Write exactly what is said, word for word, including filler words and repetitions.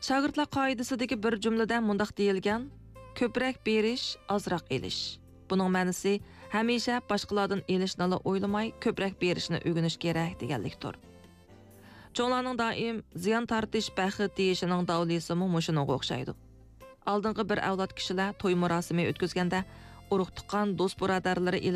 Shogirdlar qoidasidagi bir jumlada mundaq deyilgan: ko'proq berish, ozroq elish. Buning ma'nosi hamisha boshqalardan elishni o'ylamay, ko'proq berishni o'rganish kerak deganlikdir. Cho'nglarning doim ziyon tortish baxit deyishining davlisi mushunga o'xshaydi. Oldingi bir avlod kishilar to'y murosimi o'tkazganda urug' tuqqan do'st birodarlari